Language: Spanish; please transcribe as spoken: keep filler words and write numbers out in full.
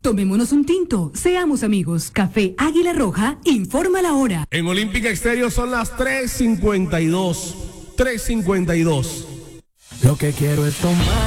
Tomémonos un tinto, seamos amigos. Café Águila Roja, informa la hora. En Olímpica Exterior son las tres cincuenta y dos. tres cincuenta y dos. Lo que quiero es tomar.